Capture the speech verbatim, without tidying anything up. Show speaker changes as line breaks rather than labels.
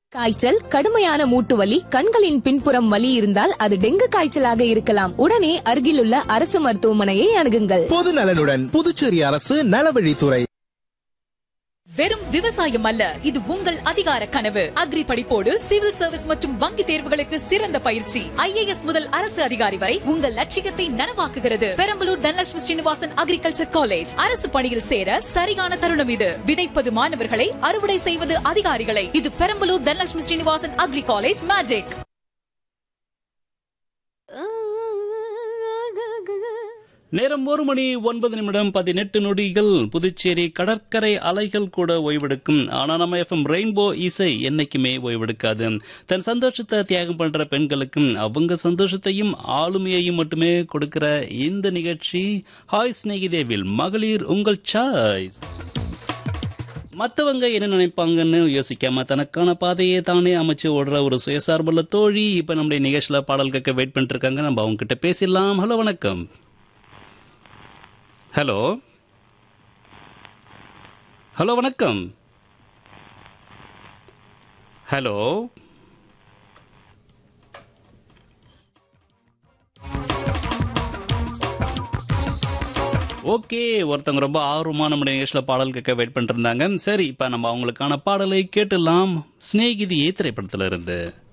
காய்ச்சல், கடுமையான மூட்டு வலி, கண்களின் பின்புறம் வலி இருந்தால் அது டெங்கு காய்ச்சலாக இருக்கலாம். உடனே அருகிலுள்ள அரசு மருத்துவமனையை அணுகுங்கள்.
பொது நலனுடன் புதுச்சேரி அரசு நலவழித்துறை.
வெறும் விவசாயம் அல்ல, இது உங்கள் அதிகார கனவு. அக்ரி படிப்போடு சிவில் சர்வீஸ் மற்றும் வங்கி தேர்வுகளுக்கு சிறந்த பயிற்சி. ஐ ஏ எஸ் முதல் அரசு அதிகாரி வரை உங்கள் லட்சியத்தை நனவாக்குகிறது. Perambalur Dhanalakshmi Srinivasan agriculture college. அரசு பணியில் சேர சரியான தருணம் இது. விதைப்பது மாணவர்களை, அறுவடை செய்வது அதிகாரிகளை. இது Perambalur Dhanalakshmi Srinivasan agri college magic.
நேரம் ஒரு மணி ஒன்பது நிமிடம் பதினெட்டு நொடிகள். புதுச்சேரி கடற்கரை அலைகள் கூட ஓய்வெடுக்கும். ஆனா நம்ம எஃப்எம் ரெயின்போ இசை என்னைக்குமே ஓய்வெடுக்காது. தன் சந்தோஷத்தை தியாகம் பண்ற பெண்களுக்கும் அவங்க சந்தோஷத்தையும் ஆளுமையையும் மட்டுமே கொடுக்கிற இந்த நிகழ்ச்சி ஹாய் ஸ்நேகிதேவில் மகளிர் உங்கள் சாய்ஸ். மற்றவங்க என்ன நினைப்பாங்கன்னு யோசிக்காம தனக்கான பாதையை தானே அமைச்சு ஓடுற ஒரு சுயசார்புள்ள தோழி இப்ப நம்முடைய நிகழ்ச்சியில பாடல் கேட்க வெயிட் பண்ணிட்டு இருக்காங்க. நம்ம அவங்க கிட்ட பேசிடலாம். ஹலோ, வணக்கம். ஹலோ ஹலோ வணக்கம். ஹலோ ஓகே, ஒருத்தவங்க ரொம்ப ஆர்வமா நம்ம நிகழ்ச்சியில பாடல் கேட்க வெயிட் பண்ணிட்டு இருந்தாங்க. சரி, இப்ப நம்ம அவங்களுக்கான பாடலை கேட்டுலாம். சிநேகிதியே திரைப்படத்துல இருந்து